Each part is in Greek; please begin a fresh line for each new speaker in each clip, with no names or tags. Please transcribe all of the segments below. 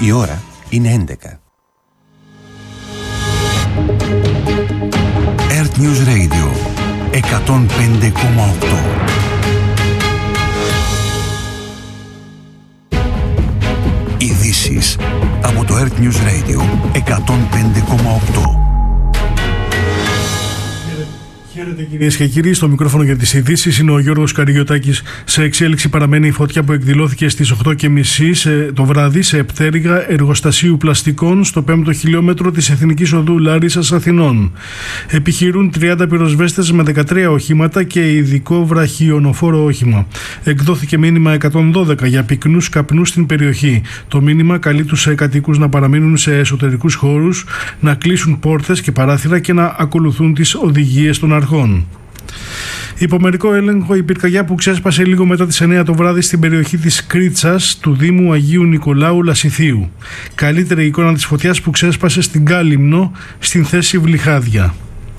Η ώρα είναι 11.
Earth News Radio 105,8. Ειδήσεις από το Earth News Radio 105,8.
Χαίρετε κυρίες και κύριοι, στο μικρόφωνο για τις ειδήσεις είναι ο Γιώργος Καριωτάκης. Σε εξέλιξη παραμένει η φωτιά που εκδηλώθηκε στις 8:30 το βράδυ σε πτέρυγα εργοστασίου πλαστικών στο 5ο χιλιόμετρο της Εθνικής Οδού Λάρισσας Αθηνών. Επιχειρούν 30 πυροσβέστες με 13 οχήματα και ειδικό βραχιονοφόρο όχημα. Εκδόθηκε μήνυμα 112 για πυκνούς καπνούς στην περιοχή. Το μήνυμα καλεί τους κατοίκους να παραμείνουν σε εσωτερικούς χώρους, να κλείσουν πόρτες και παράθυρα και να ακολουθούν τις οδηγίες των αρχών. Υπό μερικό έλεγχο η πυρκαγιά που ξέσπασε λίγο μετά τις 9 το βράδυ στην περιοχή της Κρίτσας του Δήμου Αγίου Νικολάου Λασιθίου. Καλύτερη εικόνα της φωτιάς που ξέσπασε στην Κάλυμνο στην θέση Βλυχάδια.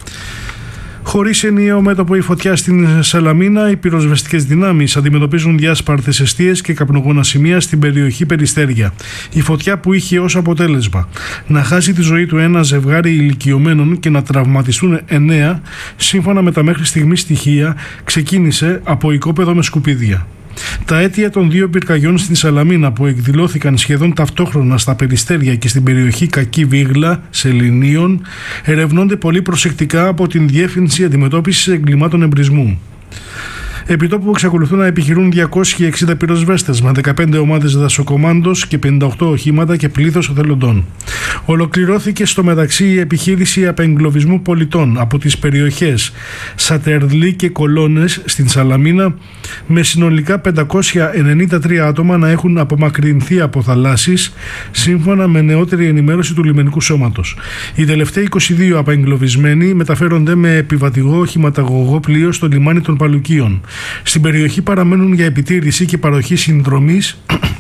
Χωρίς ενιαίο μέτωπο η φωτιά στην Σαλαμίνα, οι πυροσβεστικές δυνάμεις αντιμετωπίζουν διάσπαρτες εστίες και καπνογόνα σημεία στην περιοχή Περιστέρια. Η φωτιά που είχε ως αποτέλεσμα να χάσει τη ζωή του ένα ζευγάρι ηλικιωμένων και να τραυματιστούν 9, σύμφωνα με τα μέχρι στιγμή στοιχεία, ξεκίνησε από οικόπεδο με σκουπίδια. Τα αίτια των δύο πυρκαγιών στην Σαλαμίνα που εκδηλώθηκαν σχεδόν ταυτόχρονα στα Περιστέρια και στην περιοχή Κακή Βίγλα, Σεληνίων, ερευνώνται πολύ προσεκτικά από την Διεύθυνση Αντιμετώπισης Εγκλημάτων Εμπρισμού. Επιτόπου εξακολουθούν να επιχειρούν 260 πυροσβέστες με 15 ομάδες δασοκομάντος και 58 οχήματα και πλήθος εθελοντών. Ολοκληρώθηκε στο μεταξύ η επιχείρηση απεγκλωβισμού πολιτών από τις περιοχές Σατερλή και Κολώνες στην Σαλαμίνα, με συνολικά 593 άτομα να έχουν απομακρυνθεί από θαλάσσης, σύμφωνα με νεότερη ενημέρωση του λιμενικού σώματος. Οι τελευταίοι 22 απεγκλωβισμένοι μεταφέρονται με επιβατηγό οχηματαγωγό πλοίο στο λιμάνι των Παλουκίων. Στην περιοχή παραμένουν για επιτήρηση και παροχή συνδρομής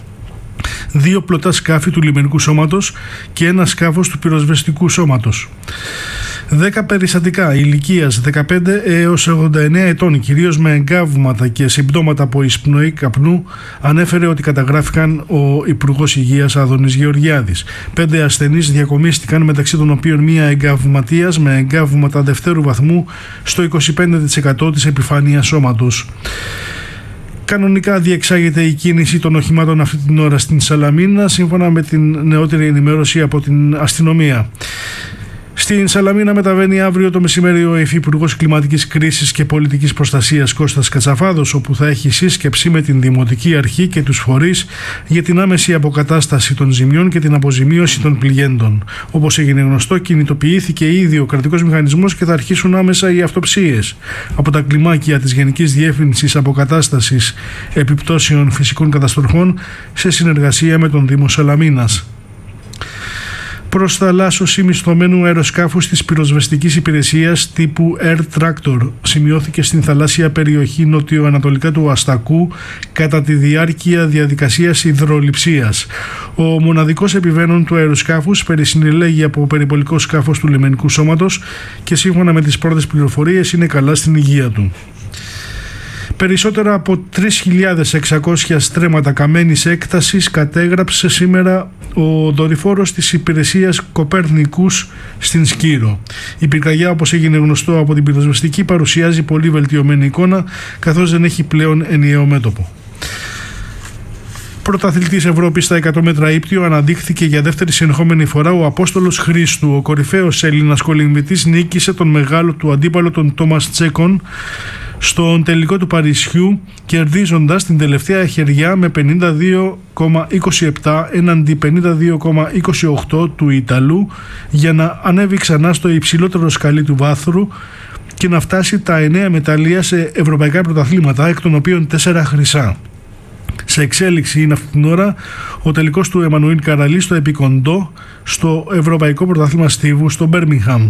2 πλωτά σκάφη του λιμενικού σώματος και ένα σκάφος του πυροσβεστικού σώματος. 10 περιστατικά ηλικίας 15 έως 89 ετών, κυρίως με εγκάβματα και συμπτώματα από εισπνοή καπνού, ανέφερε ότι καταγράφηκαν ο Υπουργός Υγείας Άδωνης Γεωργιάδης. 5 ασθενείς διακομίστηκαν, μεταξύ των οποίων μία εγκαυματίας με εγκάβματα δευτέρου βαθμού στο 25% της επιφάνειας σώματος. Κανονικά διεξάγεται η κίνηση των οχημάτων αυτή την ώρα στην Σαλαμίνα, σύμφωνα με την νεότερη ενημέρωση από την αστυνομία. Στην Σαλαμίνα μεταβαίνει αύριο το μεσημέρι ο Υφυπουργός Κλιματικής Κρίσης και Πολιτικής Προστασίας Κώστας Κατσαφάδος, όπου θα έχει σύσκεψη με την Δημοτική Αρχή και τους φορείς για την άμεση αποκατάσταση των ζημιών και την αποζημίωση των πληγέντων. Όπως έγινε γνωστό, κινητοποιήθηκε ήδη ο κρατικός μηχανισμός και θα αρχίσουν άμεσα οι αυτοψίες από τα κλιμάκια της Γενικής Διεύθυνσης Αποκατάστασης Επιπτώσεων Φυσικών Καταστροφών σε συνεργασία με τον Δήμο Σαλαμίνας. Προς θαλάσσωση μισθωμένου αεροσκάφους της πυροσβεστικής υπηρεσίας τύπου Air Tractor σημειώθηκε στην θαλάσσια περιοχή νοτιοανατολικά του Αστακού κατά τη διάρκεια διαδικασίας υδρολειψίας. Ο μοναδικός επιβαίνων του αεροσκάφους περισυνελέγει από περιπολικό σκάφος του λιμενικού σώματος και σύμφωνα με τις πρώτες πληροφορίες είναι καλά στην υγεία του. Περισσότερα από 3.600 στρέμματα καμένης έκτασης κατέγραψε σήμερα ο δορυφόρος της υπηρεσίας Κοπέρνικους στην Σκύρο. Η πυρκαγιά, όπως έγινε γνωστό από την πυροσβεστική, παρουσιάζει πολύ βελτιωμένη εικόνα, καθώς δεν έχει πλέον ενιαίο μέτωπο. Πρωταθλητής Ευρώπης στα 100 μέτρα ύπτιο αναδείχθηκε για δεύτερη συνεχόμενη φορά ο Απόστολος Χρήστου. Ο κορυφαίος Έλληνας κολυμβητής νίκησε τον μεγάλο του αντίπαλο τον Τόμας Τσέκον στον τελικό του Παρισιού, κερδίζοντας την τελευταία χεριά με 52,27 έναντι 52,28 του Ιταλού, για να ανέβει ξανά στο υψηλότερο σκαλί του βάθρου και να φτάσει τα 9 μεταλλεία σε ευρωπαϊκά πρωταθλήματα, εκ των οποίων 4 χρυσά. Σε εξέλιξη είναι αυτή την ώρα ο τελικός του Εμμανουήλ Καραλή στο επικοντό στο Ευρωπαϊκό Πρωτάθλημα Στίβου στο Μπέρμιγχαμ.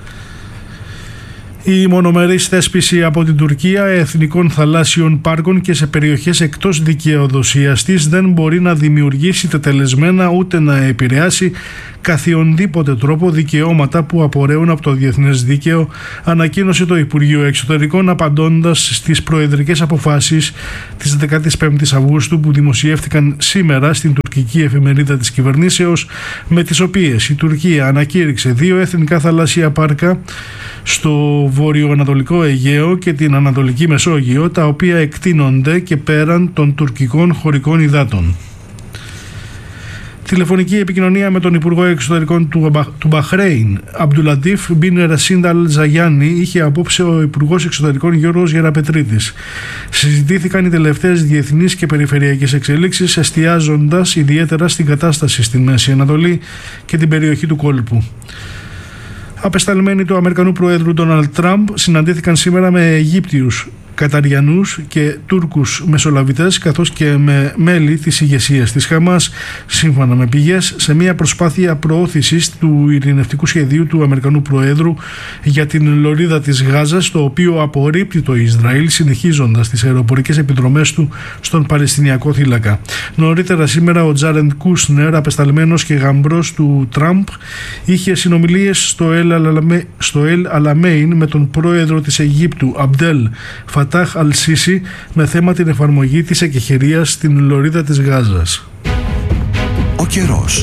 Η μονομερής θέσπιση από την Τουρκία εθνικών θαλάσσιων πάρκων και σε περιοχές εκτός δικαιοδοσίας της δεν μπορεί να δημιουργήσει τετελεσμένα ούτε να επηρεάσει καθιονδήποτε τρόπο δικαιώματα που απορρέουν από το διεθνές δίκαιο, ανακοίνωσε το Υπουργείο Εξωτερικών απαντώντας στις προεδρικές αποφάσεις της 15ης Αυγούστου που δημοσιεύτηκαν σήμερα στην τουρκική τουρκική εφημερίδα της κυβερνήσεως, με τις οποίες η Τουρκία ανακήρυξε 2 εθνικά θαλάσσια πάρκα στο βορειοανατολικό Αιγαίο και την Ανατολική Μεσόγειο, τα οποία εκτείνονται και πέραν των τουρκικών χωρικών υδάτων. Τηλεφωνική επικοινωνία με τον Υπουργό Εξωτερικών του Μπαχρέιν, Αμπτουλατίφ Μπιν Ρασίντ Αλ Ζαγιάννη, είχε απόψε ο Υπουργός Εξωτερικών Γιώργος Γεραπετρίτης. Συζητήθηκαν οι τελευταίες διεθνείς και περιφερειακές εξελίξεις, εστιάζοντας ιδιαίτερα στην κατάσταση στη Μέση Ανατολή και την περιοχή του κόλπου. Απεσταλμένοι του Αμερικανού Προέδρου Ντόναλντ Τραμπ συναντήθηκαν σήμερα με Αιγύπτιους, Καταριανούς και Τούρκους μεσολαβητές, καθώς και με μέλη της ηγεσίας της Χαμάς, σύμφωνα με πηγές, σε μια προσπάθεια προώθησης του ειρηνευτικού σχεδίου του Αμερικανού Προέδρου για την λωρίδα της Γάζας, το οποίο απορρίπτει το Ισραήλ, συνεχίζοντας τις αεροπορικές επιδρομές του στον Παλαιστινιακό θύλακα. Νωρίτερα σήμερα ο Τζάρεντ Κούσνερ, απεσταλμένος και γαμπρός του Τραμπ, είχε συνομιλίες στο Ελ Αλαμέιν με τον πρόεδρο της Αιγύπτου Αμπτέλ Φατάχ Αλ-Σίσι με θέμα την εφαρμογή της εκεχηρίας στην λωρίδα της Γάζας.
Ο καιρός.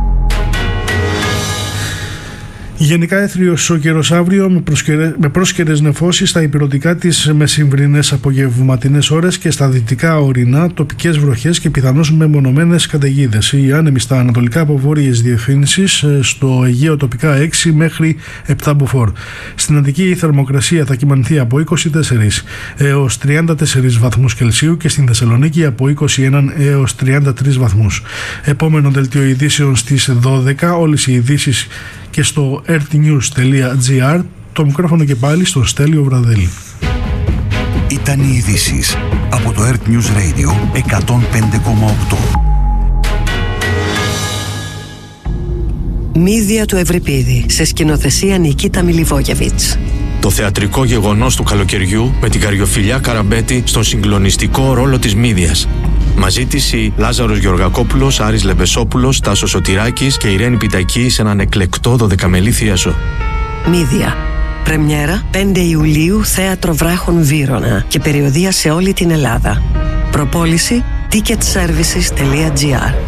Γενικά έθριος ο καιρός αύριο με πρόσκαιρες νεφώσεις στα ηπειρωτικά τις μεσημβρινές απογευματινές ώρες και στα δυτικά ορεινά τοπικές βροχές και πιθανώς μεμονωμένες καταιγίδες. Οι άνεμοι στα ανατολικά από βόρειες διευθύνσεις, στο Αιγαίο τοπικά 6 μέχρι 7 μποφόρ. Στην Αττική η θερμοκρασία θα κυμανθεί από 24 έως 34 βαθμούς Κελσίου και στην Θεσσαλονίκη από 21 έως 33 βαθμούς. Επόμενο δελτίο ειδήσεων στις 12, όλες οι ειδήσεις και στο earthnews.gr. Το μικρόφωνο και πάλι στον Στέλιο Βραδέλη.
Ήταν οι ειδήσεις από το Earth News Radio 105,8.
Μύδια του Ευρυπίδη, σε σκηνοθεσία Νικίτα Μιλιβόγεβιτς.
Το θεατρικό γεγονός του καλοκαιριού με την Καριοφιλιά Καραμπέτη στον συγκλονιστικό ρόλο της Μύδιας. Μαζί της οι Λάζαρος Γεωργακόπουλος, Άρης Λεμπεσόπουλος, Τάσος Σωτηράκης και Ιρένη Πιτακή σε έναν εκλεκτό 12μελή θίασο.
Μύδια. Πρεμιέρα 5 Ιουλίου, Θέατρο Βράχων Βύρωνα και περιοδεία σε όλη την Ελλάδα. Προπόληση ticketservices.gr.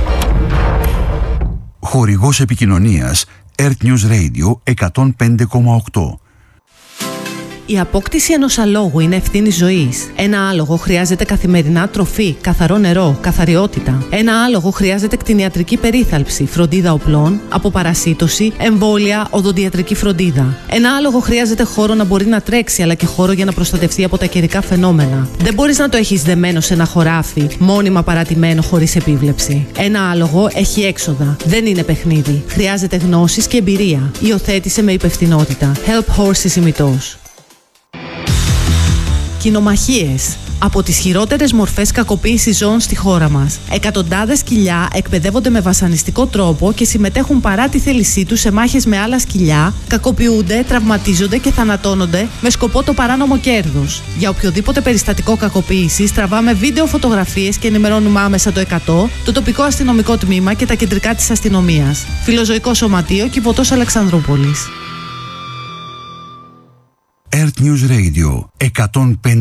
Χορηγός επικοινωνίας Earth News Radio 105,8.
Η απόκτηση ενός αλόγου είναι ευθύνη ζωής. Ένα άλογο χρειάζεται καθημερινά τροφή, καθαρό νερό, καθαριότητα. Ένα άλογο χρειάζεται κτηνιατρική περίθαλψη, φροντίδα οπλών, αποπαρασίτωση, εμβόλια, οδοντιατρική φροντίδα. Ένα άλογο χρειάζεται χώρο να μπορεί να τρέξει, αλλά και χώρο για να προστατευτεί από τα καιρικά φαινόμενα. Δεν μπορείς να το έχεις δεμένο σε ένα χωράφι, μόνιμα παρατημένο χωρίς επίβλεψη. Ένα άλογο έχει έξοδα. Δεν είναι παιχνίδι. Χρειάζεται γνώσεις και εμπειρία. Υιοθέτησε με υπευθυνότητα. Help Horses ημιτός. Κοινομαχίες. Από τις χειρότερες μορφές κακοποίησης ζώων στη χώρα μας. Εκατοντάδες σκυλιά εκπαιδεύονται με βασανιστικό τρόπο και συμμετέχουν παρά τη θέλησή τους σε μάχες με άλλα σκυλιά, κακοποιούνται, τραυματίζονται και θανατώνονται με σκοπό το παράνομο κέρδος. Για οποιοδήποτε περιστατικό κακοποίησης τραβάμε βίντεο φωτογραφίες και ενημερώνουμε άμεσα το 100, το τοπικό αστυνομικό τμήμα και τα κεντρικά της αστυνομίας. Φιλοζωικό Σωματείο, Κιβωτός Αλεξανδρούπολης.
Earth News Radio 105,8.